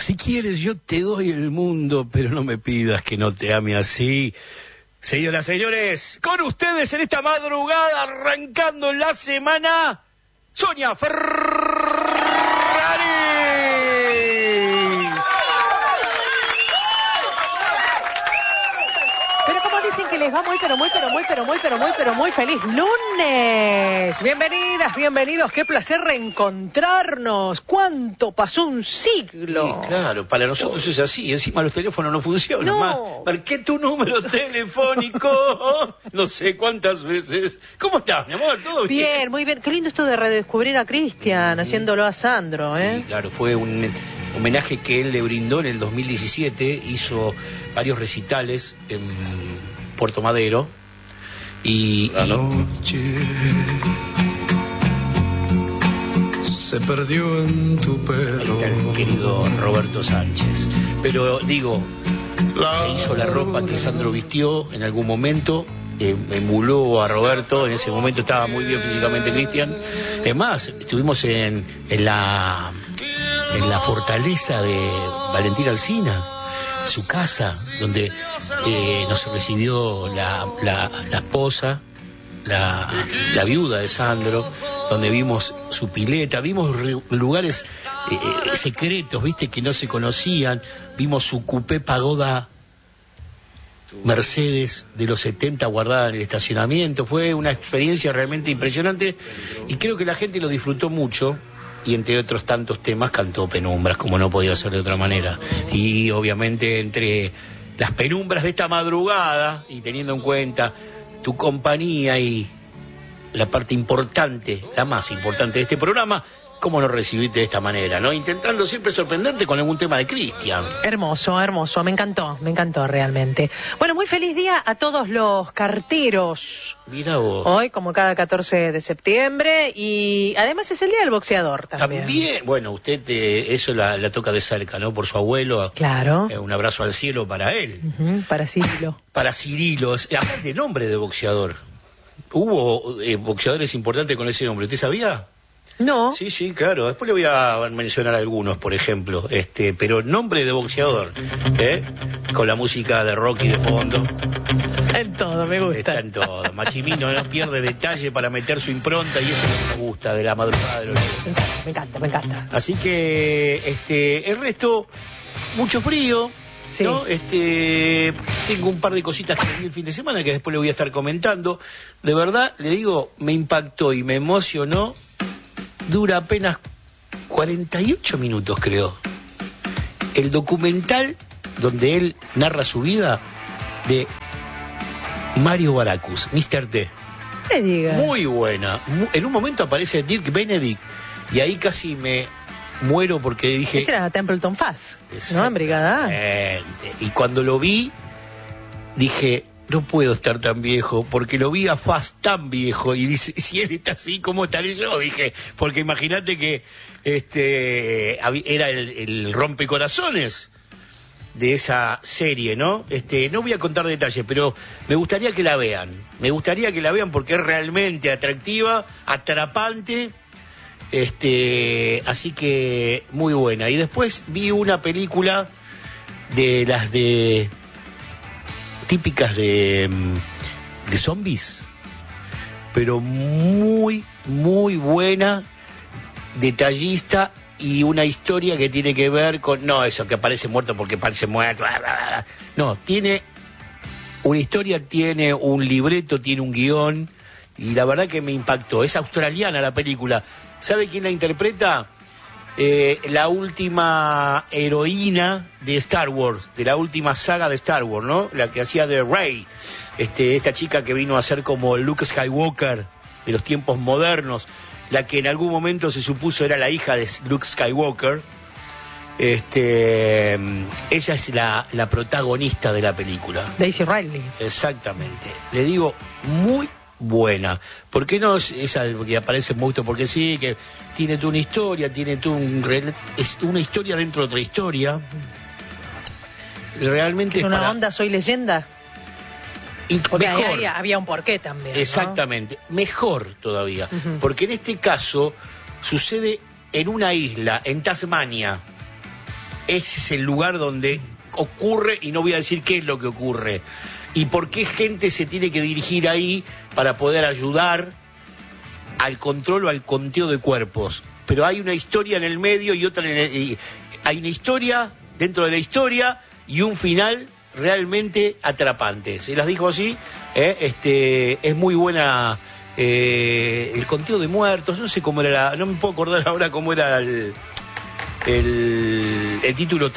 Si quieres yo te doy el mundo, pero no me pidas que no te ame así. Señoras y señores, con ustedes en esta madrugada, arrancando la semana, Sonia Ferraris. Pero como dicen que les va muy feliz lunes. Bienvenidas, bienvenidos, qué placer reencontrarnos. ¿Cuánto pasó? Un siglo. Sí, claro, para nosotros es así, encima los teléfonos no funcionan. No. Marqué tu número telefónico no sé cuántas veces. ¿Cómo estás, mi amor? ¿Todo bien? Bien, muy bien. Qué lindo esto de redescubrir a Cristian, haciéndolo a Sandro, ¿eh? Sí, claro, fue un homenaje que él le brindó en el 2017, hizo varios recitales en Puerto Madero y la noche se perdió en tu pelo. Ahí está el querido Roberto Sánchez. Pero digo, se hizo la ropa que Sandro vistió en algún momento, emuló a Roberto, en ese momento estaba muy bien físicamente Cristian. Es más, estuvimos en la fortaleza de Valentín Alsina, su casa, donde nos recibió la esposa, la viuda de Sandro, donde vimos su pileta, vimos lugares secretos, viste, que no se conocían, vimos su coupé pagoda Mercedes de los 70 guardada en el estacionamiento. Fue una experiencia realmente impresionante y creo que la gente lo disfrutó mucho. Y entre otros tantos temas cantó Penumbras, como no podía ser de otra manera. Y obviamente entre las penumbras de esta madrugada, y teniendo en cuenta tu compañía y la parte importante, la más importante de este programa, ¿cómo no recibirte de esta manera, no? Intentando siempre sorprenderte con algún tema de Cristian. Hermoso, hermoso, me encantó realmente. Bueno, muy feliz día a todos los carteros. Mira vos. Hoy, como cada 14 de septiembre, y además es el día del boxeador también. También, bueno, usted eso la toca de cerca, ¿no? Por su abuelo. Claro. Un abrazo al cielo para él. Para Cirilo. Para Cirilo, aparte nombre de boxeador. Hubo boxeadores importantes con ese nombre, ¿usted sabía? No. Sí, claro. Después le voy a mencionar algunos, por ejemplo. Pero nombre de boxeador, con la música de Rocky de fondo. En todo, me gusta. Está en todo. Machimino no pierde detalle para meter su impronta y eso es lo que me gusta de la madrugada de los días. Me encanta. Así que, el resto, mucho frío. Sí. ¿No? Tengo un par de cositas que vi el fin de semana que después le voy a estar comentando. De verdad, le digo, me impactó y me emocionó. Dura apenas 48 minutos, creo. El documental donde él narra su vida de Mario Baracus, Mr. T. Me diga. Muy buena. En un momento aparece Dirk Benedict y ahí casi me muero porque dije... Ese era Templeton Faz, ¿no? En Brigada A. Y cuando lo vi, dije... No puedo estar tan viejo, porque lo vi a Faz tan viejo, y dice, si él está así, ¿cómo estaré yo? Dije, porque imagínate que era el rompecorazones de esa serie, ¿no? No voy a contar detalles, pero me gustaría que la vean. Me gustaría que la vean porque es realmente atractiva, atrapante, así que muy buena. Y después vi una película de las típicas de zombies, pero muy buena, detallista y una historia que tiene que ver con, no eso que aparece muerto porque parece muerto, no, tiene una historia, tiene un libreto, tiene un guión y la verdad que me impactó. Es australiana la película. ¿Sabe quién la interpreta? La última heroína de Star Wars, de la última saga de Star Wars, ¿no? La que hacía de Rey, esta chica que vino a ser como Luke Skywalker de los tiempos modernos, la que en algún momento se supuso era la hija de Luke Skywalker. Ella es la protagonista de la película. Daisy Ridley. Exactamente. Le digo, muy buena. ¿Por qué no es esa que aparece en Monstruo? Porque sí, que tiene tú una historia, es una historia dentro de otra historia. Realmente es una onda Soy Leyenda. Porque mejor. había un porqué también, exactamente, ¿no? Mejor todavía, porque en este caso sucede en una isla, en Tasmania, ese es el lugar donde ocurre, y no voy a decir qué es lo que ocurre, y por qué gente se tiene que dirigir ahí para poder ayudar al control o al conteo de cuerpos. Pero hay una historia en el medio y otra hay una historia dentro de la historia y un final realmente atrapante. Se las dijo así, es muy buena. El conteo de muertos, no sé cómo era no me puedo acordar ahora cómo era el título,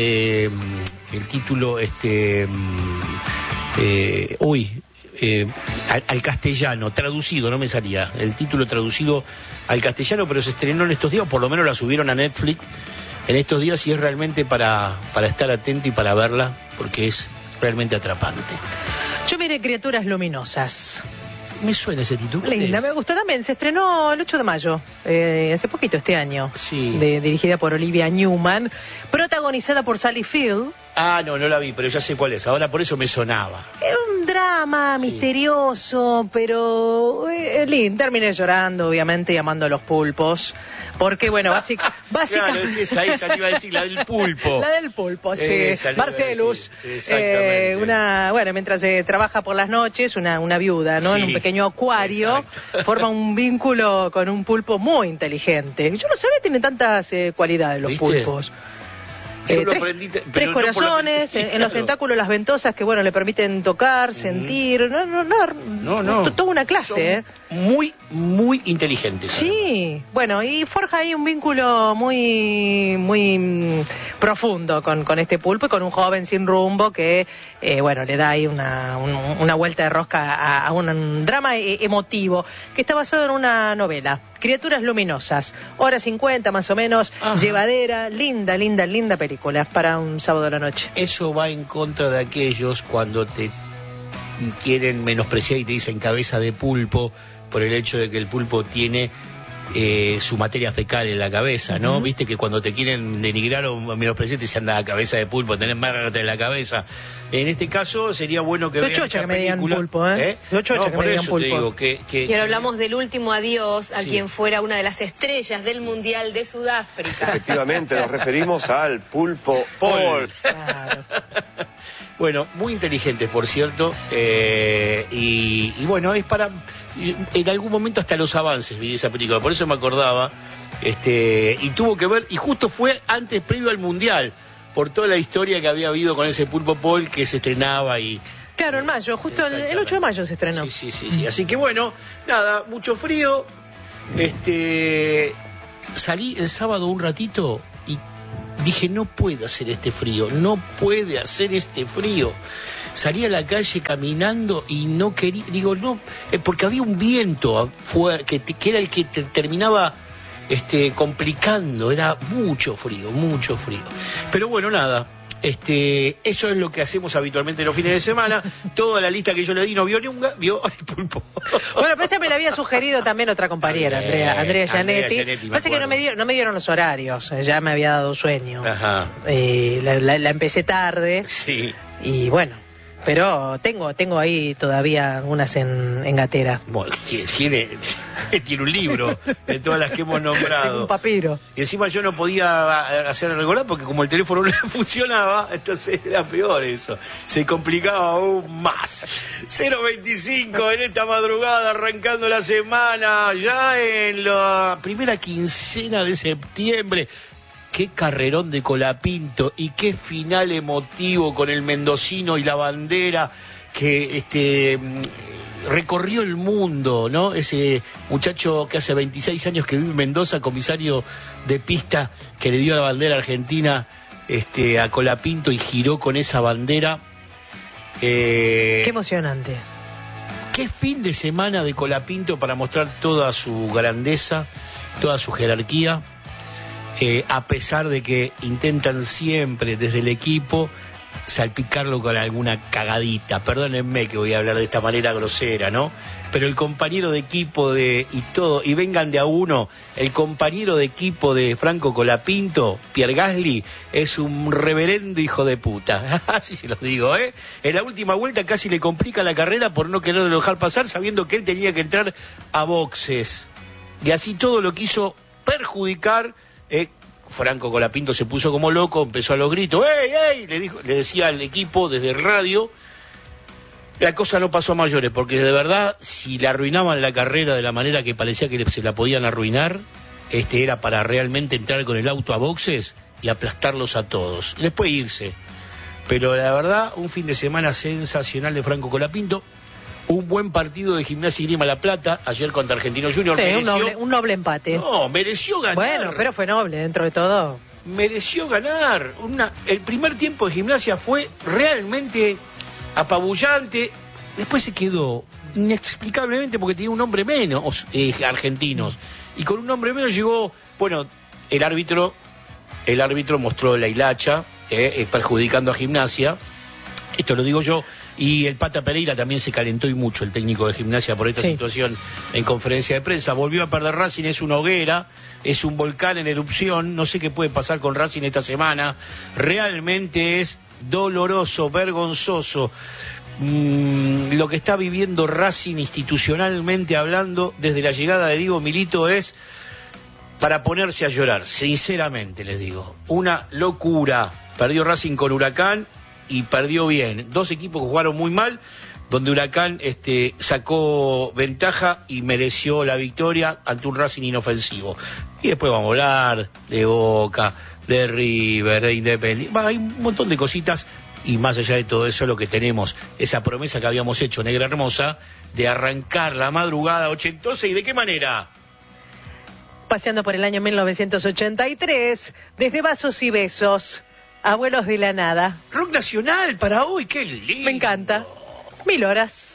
al castellano, traducido, no me salía el título traducido al castellano, pero se estrenó en estos días, por lo menos la subieron a Netflix en estos días, y es realmente para estar atento y para verla, porque es realmente atrapante. Yo miré Criaturas Luminosas. Me suena ese título. Linda, me gustó también. Se estrenó el 8 de mayo, hace poquito este año. Sí. Dirigida por Olivia Newman, protagonizada por Sally Field. Ah, no la vi, pero ya sé cuál es. Ahora por eso me sonaba. Era un drama misterioso, pero lindo. Terminé llorando, obviamente, y amando a los pulpos. Porque, bueno, básicamente... Claro, es esa te iba a decir, la del pulpo. La del pulpo, sí. Marcelus. Exactamente. Mientras trabaja por las noches, una viuda, ¿no? Sí. En un pequeño acuario, forma un vínculo con un pulpo muy inteligente. Yo no sabía, tienen tantas cualidades los pulpos. Tres corazones, en los tentáculos las ventosas que, le permiten tocar, sentir, toda una clase. Muy, muy inteligentes. Sí, y forja ahí un vínculo muy, muy profundo con este pulpo y con un joven sin rumbo que, le da ahí una vuelta de rosca a un drama emotivo que está basado en una novela. Criaturas Luminosas, hora 50 más o menos. Ajá. Llevadera, linda película para un sábado a la noche. Eso va en contra de aquellos cuando te quieren menospreciar y te dicen cabeza de pulpo por el hecho de que el pulpo tiene su materia fecal en la cabeza, ¿no? Viste que cuando te quieren denigrar o menospreciar te dicen anda cabeza de pulpo, tenés márgate en la cabeza. En este caso sería bueno que vean esta película. Pulpo, ¿eh? Por eso te digo que y ahora hablamos del último adiós a quien fuera una de las estrellas del Mundial de Sudáfrica. Efectivamente, nos referimos al pulpo Paul. Claro. Bueno, muy inteligentes, por cierto, y es para... En algún momento hasta los avances vi esa película, por eso me acordaba, y tuvo que ver, y justo fue antes, previo al Mundial, por toda la historia que había habido con ese pulpo Paul que se estrenaba y... Claro, en mayo, justo el 8 de mayo se estrenó. Sí. Así que nada, mucho frío, salí el sábado un ratito y dije, no puede hacer este frío. Salí a la calle caminando y no quería, porque había un viento afuera, que era el que te terminaba complicando, era mucho frío. Pero nada, eso es lo que hacemos habitualmente los fines de semana. Toda la lista que yo le di no vio vio el pulpo. Pero esta me la había sugerido también otra compañera, Andrea Gianetti. Pasa que no me dieron los horarios, ya me había dado sueño. Ajá. La empecé tarde. Sí. Y pero tengo ahí todavía algunas en gatera. Bueno, tiene un libro de todas las que hemos nombrado. Tengo un papiro. Y encima yo no podía hacerlo recordar porque como el teléfono no funcionaba, entonces era peor eso. Se complicaba aún más. 025 en esta madrugada, arrancando la semana, ya en la primera quincena de septiembre. Qué carrerón de Colapinto y qué final emotivo con el mendocino y la bandera que recorrió el mundo, ¿no? Ese muchacho que hace 26 años que vive en Mendoza, comisario de pista, que le dio la bandera argentina a Colapinto y giró con esa bandera. Qué emocionante. Qué fin de semana de Colapinto para mostrar toda su grandeza, toda su jerarquía. A pesar de que intentan siempre desde el equipo salpicarlo con alguna cagadita, perdónenme que voy a hablar de esta manera grosera, ¿no? Pero el compañero de equipo y vengan de a uno, el compañero de equipo de Franco Colapinto, Pierre Gasly, es un reverendo hijo de puta, así se los digo, ¿eh? En la última vuelta casi le complica la carrera por no quererlo dejar pasar, sabiendo que él tenía que entrar a boxes, y así todo lo quiso perjudicar, Franco Colapinto se puso como loco, empezó a los gritos, ¡ey, ey! Le decía al equipo desde el radio. La cosa no pasó a mayores, porque de verdad, si le arruinaban la carrera de la manera que parecía que se la podían arruinar, era para realmente entrar con el auto a boxes y aplastarlos a todos, después irse. Pero la verdad, un fin de semana sensacional de Franco Colapinto, un buen partido de Gimnasia y Grima La Plata, ayer contra Argentinos Juniors. Sí, mereció, un noble empate. No, mereció ganar. Bueno, pero fue noble dentro de todo. Mereció ganar. El primer tiempo de Gimnasia fue realmente apabullante. Después se quedó inexplicablemente porque tenía un hombre menos, argentinos. Y con un hombre menos llegó, bueno, el árbitro mostró la hilacha, perjudicando a Gimnasia. Esto lo digo yo. Y el Pata Pereira también se calentó y mucho, el técnico de Gimnasia, por esta situación en conferencia de prensa. Volvió a perder Racing, es una hoguera, es un volcán en erupción. No sé qué puede pasar con Racing esta semana. Realmente es doloroso, vergonzoso. Lo que está viviendo Racing institucionalmente hablando desde la llegada de Diego Milito es para ponerse a llorar, sinceramente les digo. Una locura. Perdió Racing con Huracán y perdió bien. Dos equipos que jugaron muy mal, donde Huracán sacó ventaja y mereció la victoria ante un Racing inofensivo. Y después vamos a hablar de Boca, de River, de Independiente. Hay un montón de cositas. Y más allá de todo eso, lo que tenemos, esa promesa que habíamos hecho, Negra Hermosa, de arrancar la madrugada ochentosa. ¿Y de qué manera? Paseando por el año 1983, desde Vasos y Besos, Abuelos de la Nada. Rock nacional para hoy, qué lindo. Me encanta. 1000 horas.